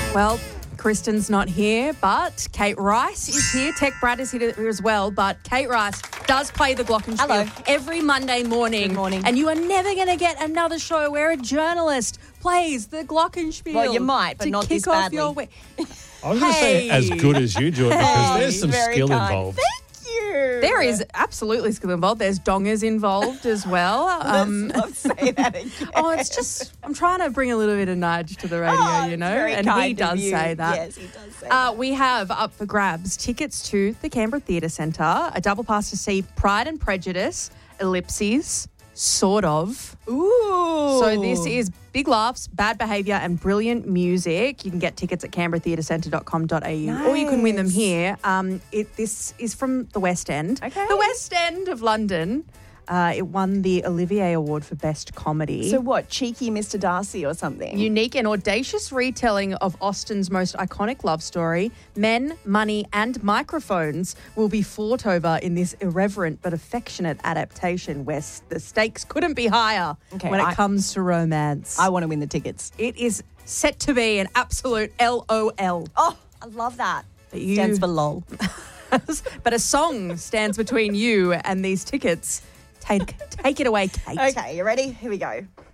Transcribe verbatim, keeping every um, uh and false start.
Well, Kristen's not here, but Kate Rice is here. Tech Brad is here as well, but Kate Rice does play the Glockenspiel Hello. every Monday morning. Good morning. And you are never going to get another show where a journalist plays the Glockenspiel. Well, you might, but to not kick this off badly. your week. I was going to say Hey. as good as you, Jordan, because Hey, there's some very skill kind. involved. Thank you. There is absolutely skill involved. There's dongers involved as well. Um, Let's not say that again. oh, it's just, I'm trying to bring a little bit of nudge to the radio, Oh, you it's know, very and kind he of does you. say that. Yes, he does say Uh, that. we have up for grabs tickets to the Canberra Theatre Centre, a double pass to see Pride and Prejudice, Ellipses, sort of. Ooh. So this is big laughs, bad behaviour and brilliant music. You can get tickets at canberra theatre centre dot com dot a u or you can win them Nice. here. Um, it, this is from the West End. Okay. The West End of London. Uh, it won the Olivier Award for Best Comedy. So what, cheeky Mister Darcy or something? Unique and audacious retelling of Austen's most iconic love story, Men, Money and Microphones, will be fought over in this irreverent but affectionate adaptation where s- the stakes couldn't be higher Okay, when it I- comes to romance. I want to win the tickets. it is set to be an absolute L O L. Oh, I love that. But you- Stands for lol. But a song stands between you and these tickets. Take, take it away, Kate. Okay, you ready? Here we go.